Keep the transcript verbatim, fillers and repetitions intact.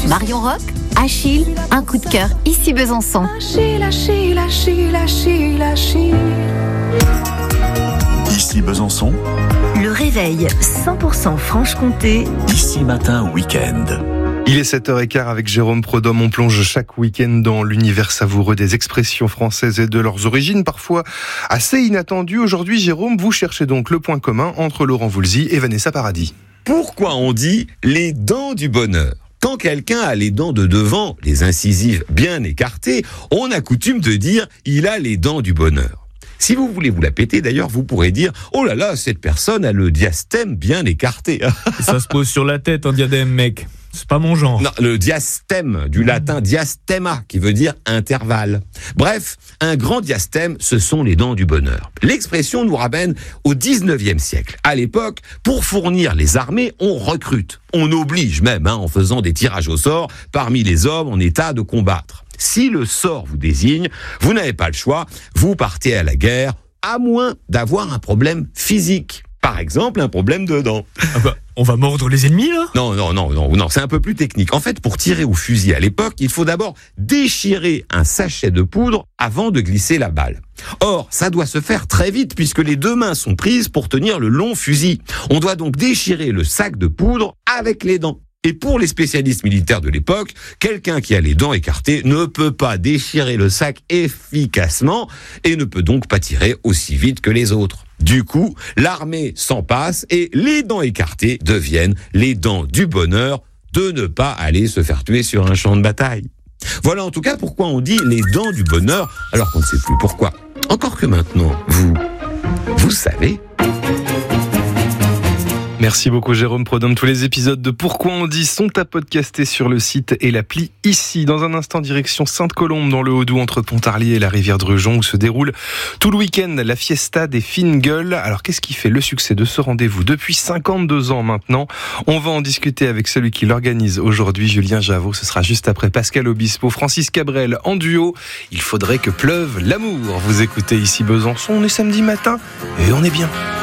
Marion Rock, Achille, un coup de cœur, ici Besançon. Achille, Achille, Achille, Achille, Achille. Ici Besançon. Le réveil cent pour cent Franche-Comté. Ici Matin Week-end. Il est sept heures quinze avec Jérôme Prodhomme. On plonge chaque week-end dans l'univers savoureux des expressions françaises et de leurs origines, parfois assez inattendues. Aujourd'hui, Jérôme, vous cherchez donc le point commun entre Laurent Voulzy et Vanessa Paradis. Pourquoi on dit les dents du bonheur ? Quand quelqu'un a les dents de devant, les incisives bien écartées, on a coutume de dire « il a les dents du bonheur ». Si vous voulez vous la péter, d'ailleurs, vous pourrez dire « oh là là, cette personne a le diastème bien écarté ». Ça se pose sur la tête, un diadème, mec. C'est pas mon genre. Non, le diastème, du latin diastema, qui veut dire intervalle. Bref, un grand diastème, ce sont les dents du bonheur. L'expression nous ramène au dix-neuvième siècle. À l'époque, pour fournir les armées, on recrute. On oblige même, hein, en faisant des tirages au sort parmi les hommes en état de combattre. Si le sort vous désigne, vous n'avez pas le choix, vous partez à la guerre, à moins d'avoir un problème physique. Par exemple, un problème de dents. Ah bah, on va mordre les ennemis, là ? Non, non, non, non, non, c'est un peu plus technique. En fait, pour tirer au fusil à l'époque, il faut d'abord déchirer un sachet de poudre avant de glisser la balle. Or, ça doit se faire très vite puisque les deux mains sont prises pour tenir le long fusil. On doit donc déchirer le sac de poudre avec les dents. Et pour les spécialistes militaires de l'époque, quelqu'un qui a les dents écartées ne peut pas déchirer le sac efficacement et ne peut donc pas tirer aussi vite que les autres. Du coup, l'armée s'en passe et les dents écartées deviennent les dents du bonheur de ne pas aller se faire tuer sur un champ de bataille. Voilà en tout cas pourquoi on dit les dents du bonheur alors qu'on ne sait plus pourquoi. Encore que maintenant, vous, vous savez. Merci beaucoup Jérôme Prodhomme. Tous les épisodes de Pourquoi on dit sont à podcaster sur le site et l'appli Ici. Dans un instant, direction Sainte-Colombe dans le Haut-Doubs entre Pontarlier et la rivière Drugeon où se déroule tout le week-end la fiesta des fines gueules. Alors qu'est-ce qui fait le succès de ce rendez-vous depuis cinquante-deux ans maintenant ? On va en discuter avec celui qui l'organise aujourd'hui, Julien Javot. Ce sera juste après Pascal Obispo, Francis Cabrel en duo. Il faudrait que pleuve l'amour. Vous écoutez Ici Besançon, on est samedi matin et on est bien.